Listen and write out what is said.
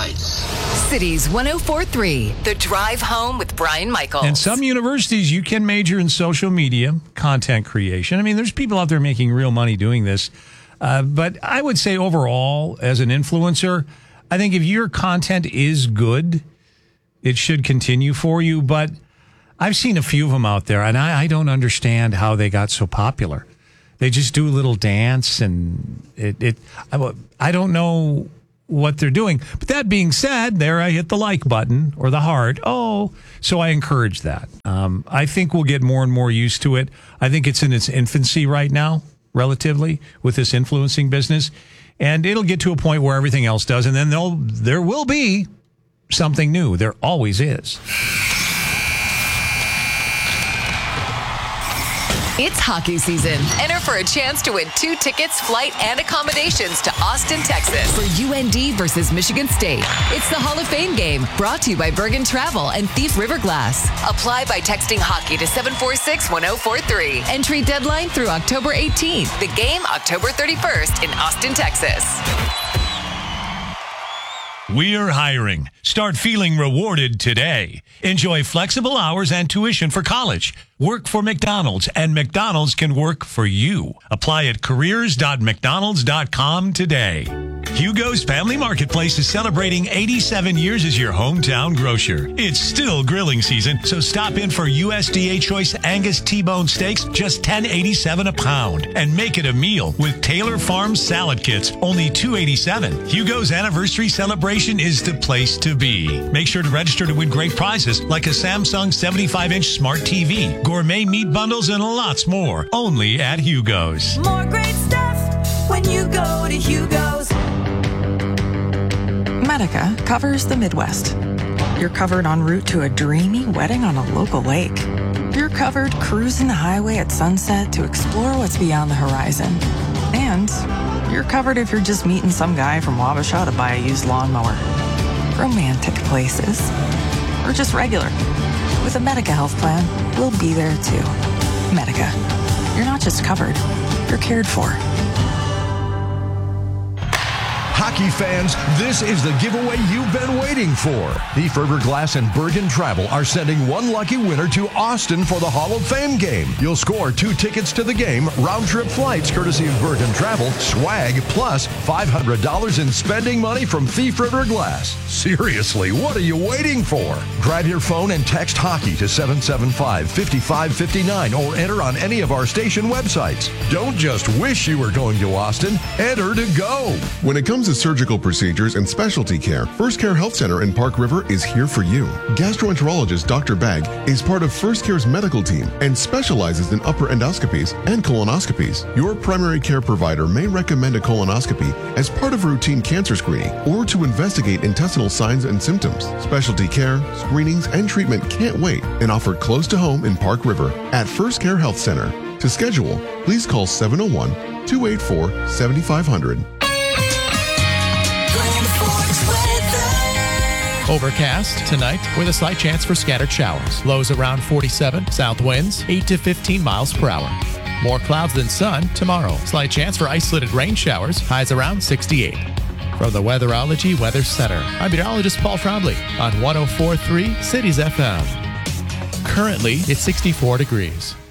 lights. Cities 104.3, The Drive Home with Brian Michaels. In some universities, you can major in social media, content creation. I mean, there's people out there making real money doing this. But I would say overall, as an influencer, I think if your content is good, it should continue for you. But I've seen a few of them out there, and I don't understand how they got so popular. They just do a little dance, and I don't know what they're doing. But that being said, there I hit the like button or the heart. So I encourage that. I think we'll get more and more used to it. I think it's in its infancy right now, relatively, with this influencing business. And it'll get to a point where everything else does. And then there will be something new. There always is. It's hockey season. Enter for a chance to win 2 tickets, flight, and accommodations to Austin, Texas for UND versus Michigan State. It's the Hall of Fame game, brought to you by Bergen Travel and Thief River Glass. Apply by texting hockey to 746-1043. Entry deadline through October 18th. The game October 31st in Austin, Texas. We're hiring. Start feeling rewarded today. Enjoy flexible hours and tuition for college. Work for McDonald's, and McDonald's can work for you. Apply at careers.mcdonalds.com today. Hugo's Family Marketplace is celebrating 87 years as your hometown grocer. It's still grilling season, so stop in for USDA Choice Angus T-bone steaks, just $10.87 a pound. And make it a meal with Taylor Farms salad kits, only $2.87. Hugo's anniversary celebration is the place to be. Make sure to register to win great prizes like a Samsung 75-inch smart TV, gourmet meat bundles, and lots more. Only at Hugo's. More great stuff when you go to Hugo's. Medica covers the Midwest. You're covered en route to a dreamy wedding on a local lake. You're covered cruising the highway at sunset to explore what's beyond the horizon. And you're covered if you're just meeting some guy from Wabasha to buy a used lawnmower. Romantic places. Or just regular. With a Medica health plan, we'll be there too. Medica. You're not just covered, you're cared for. Hockey fans, this is the giveaway you've been waiting for. Thief River Glass and Bergen Travel are sending one lucky winner to Austin for the Hall of Fame game. You'll score 2 tickets to the game, round-trip flights courtesy of Bergen Travel, swag, plus $500 in spending money from Thief River Glass. Seriously, what are you waiting for? Grab your phone and text hockey to 775-5559 or enter on any of our station websites. Don't just wish you were going to Austin, enter to go. When it comes to surgical procedures and specialty care, First Care Health Center in Park River is here for you. Gastroenterologist Dr. Bagg is part of First Care's medical team and specializes in upper endoscopies and colonoscopies. Your primary care provider may recommend a colonoscopy as part of routine cancer screening or to investigate intestinal signs and symptoms. Specialty care, screenings, and treatment can't wait and offered close to home in Park River at First Care Health Center. To schedule, please call 701-284-7500. Overcast tonight with a slight chance for scattered showers. Lows around 47, south winds 8 to 15 miles per hour. More clouds than sun tomorrow. Slight chance for isolated rain showers, highs around 68. From the Weatherology Weather Center, I'm meteorologist Paul Trombley on 104.3 Cities FM. Currently, it's 64 degrees.